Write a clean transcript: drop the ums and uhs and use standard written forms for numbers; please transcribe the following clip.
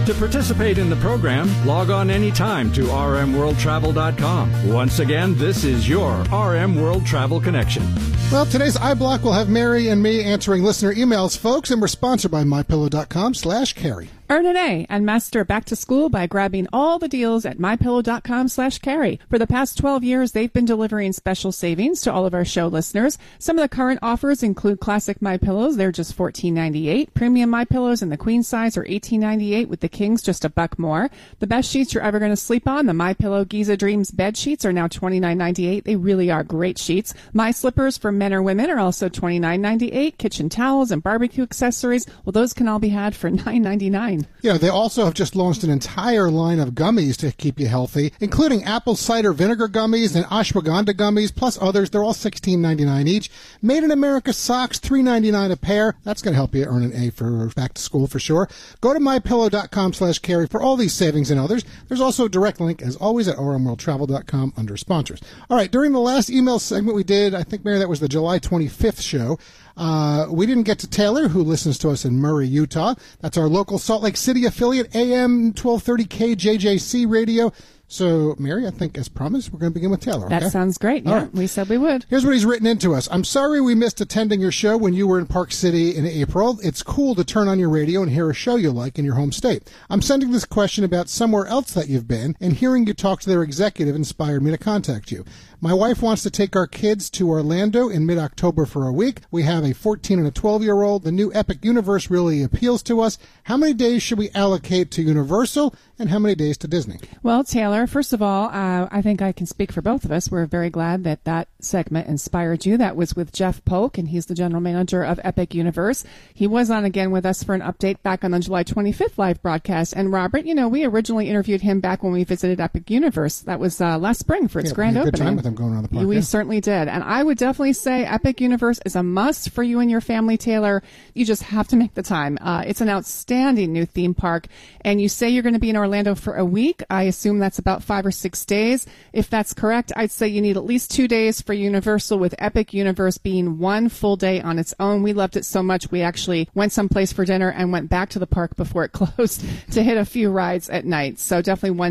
To participate in the program, log on anytime to rmworldtravel.com. Once again, this is your RM World Travel Connection. Well, today's iBlock will have Mary and me answering listener emails, folks, and we're sponsored by MyPillow.com/Carrie. Earn an A and master back to school by grabbing all the deals at MyPillow.com/Carrie. For the past 12 years, they've been delivering special savings to all of our show listeners. Some of the current offers include classic MyPillows. They're just $14.98. Premium MyPillows in the queen size are $18.98, with the kings just $1 more. The best sheets you're ever going to sleep on, the MyPillow Giza Dreams bed sheets, are now $29.98. They really are great sheets. My slippers for men or women are also $29.98. Kitchen towels and barbecue accessories, well, those can all be had for $9.99. You know, they also have just launched an entire line of gummies to keep you healthy, including apple cider vinegar gummies and ashwagandha gummies, plus others. They're all $16.99 each. Made in America socks, $3.99 a pair. That's going to help you earn an A for back to school for sure. Go to MyPillow.com/Carrie for all these savings and others. There's also a direct link, as always, at rmworldtravel.com under sponsors. All right, during the last email segment we did, I think, Mary, that was the July 25th show. We didn't get to Taylor, who listens to us in Murray, Utah. That's our local Salt Lake City affiliate, AM 1230 KJJC radio. So, Mary, I think as promised, we're going to begin with Taylor. That sounds great. Yeah, right. We said we would. Here's what he's written into us. I'm sorry we missed attending your show when you were in Park City in April. It's cool to turn on your radio and hear a show you like in your home state. I'm sending this question about somewhere else that you've been, and hearing you talk to their executive inspired me to contact you. My wife wants to take our kids to Orlando in mid-October for a week. We have a 14 and a 12-year-old. The new Epic Universe really appeals to us. How many days should we allocate to Universal, and how many days to Disney? Well, Taylor, first of all, I think I can speak for both of us. We're very glad that that segment inspired you. That was with Jeff Polk, and he's the general manager of Epic Universe. He was on again with us for an update back on the July 25th live broadcast. And Robert, you know, we originally interviewed him back when we visited Epic Universe. That was last spring for its grand opening. Good time with him going on the park. We certainly did. And I would definitely say Epic Universe is a must for you and your family, Taylor. You just have to make the time. It's an outstanding new theme park. And you say you're going to be in Orlando for a week. I assume that's about 5 or 6 days. If that's correct, I'd say you need at least 2 days for Universal, with Epic Universe being one full day on its own. We loved it so much, we actually went someplace for dinner and went back to the park before it closed to hit a few rides at night. So definitely one